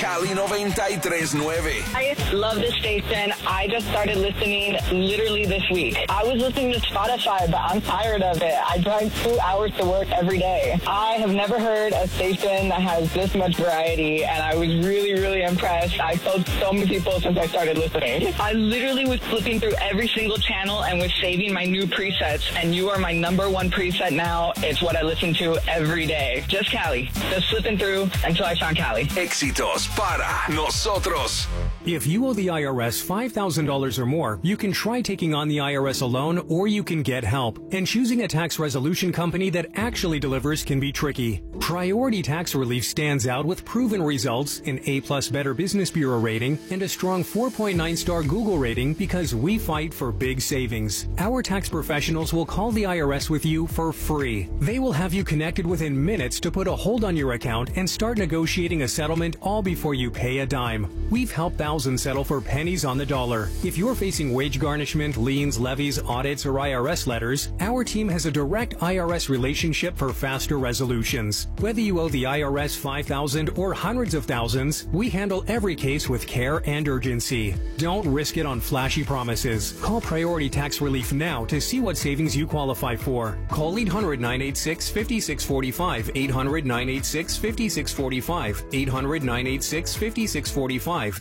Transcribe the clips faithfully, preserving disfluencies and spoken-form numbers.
Cali noventa y tres nueve. I love this station. I just started listening literally this week. I was listening to Spotify, but I'm tired of it. I drive two hours to work every day. I have never heard a station that has this much variety, and I was really, really impressed. I told so many people since I started listening. I literally was flipping through every single channel and was saving my new presets, and you are my number one preset now. It's what I listen to every day. Just Cali. Just flipping through until I found Cali. Éxitos para nosotros. If you owe the I R S five thousand dollars or more, you can try taking on the I R S alone, or you can get help. And choosing a tax resolution company that actually delivers can be tricky. Priority Tax Relief stands out with proven results, an A-plus Better Business Bureau rating, and a strong four point nine star Google rating because we fight for big savings. Our tax professionals will call the I R S with you for free. They will have you connected within minutes to put a hold on your account and start negotiating a settlement all before you pay a dime. We've helped thousands settle for pennies on the dollar. If you're facing wage garnishment, liens, levies, audits, or I R S letters, our team has a direct I R S relationship for faster resolutions. Whether you owe the I R S five thousand dollars or hundreds of thousands, we handle every case with care and urgency. Don't risk it on flashy promises. Call Priority Tax Relief now to see what savings you qualify for. Call eight hundred, nine eight six, five six four five, eight hundred, nine eight six, five six four five, eight hundred, nine eight six, five six four five.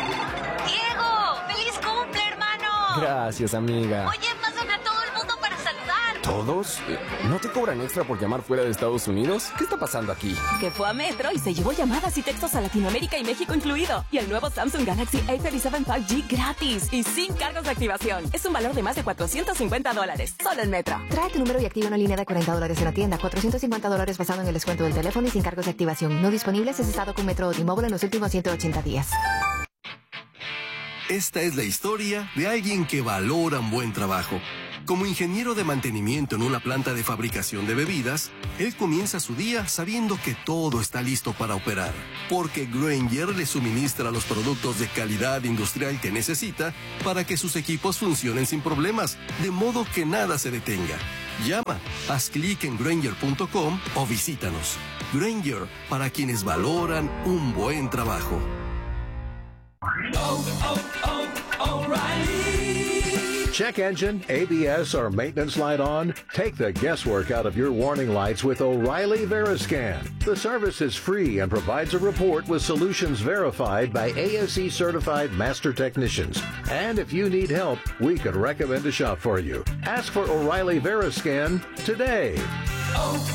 ¡Diego! ¡Feliz cumple, hermano! Gracias, amiga. Oye, pasan a todo el mundo para saludar. ¿Todos? ¿No te cobran extra por llamar fuera de Estados Unidos? ¿Qué está pasando aquí? Que fue a Metro y se llevó llamadas y textos a Latinoamérica y México incluido. Y el nuevo Samsung Galaxy A treinta y siete cinco G gratis y sin cargos de activación. Es un valor de más de cuatrocientos cincuenta dólares. Solo en Metro. Trae tu número y activa una línea de cuarenta dólares en la tienda. cuatrocientos cincuenta dólares basado en el descuento del teléfono y sin cargos de activación. No disponibles si has estado con Metro o T-Mobile en los últimos ciento ochenta días. Esta es la historia de alguien que valora un buen trabajo. Como ingeniero de mantenimiento en una planta de fabricación de bebidas, él comienza su día sabiendo que todo está listo para operar, porque Grainger le suministra los productos de calidad industrial que necesita para que sus equipos funcionen sin problemas, de modo que nada se detenga. Llama, haz clic en Grainger punto com o visítanos. Grainger, para quienes valoran un buen trabajo. Oh, oh, oh, O'Reilly. Check engine, A B S, or maintenance light on? Take the guesswork out of your warning lights with O'Reilly Veriscan. The service is free and provides a report with solutions verified by A S E certified master technicians. And if you need help, we could recommend a shop for you. Ask for O'Reilly Veriscan today. Oh.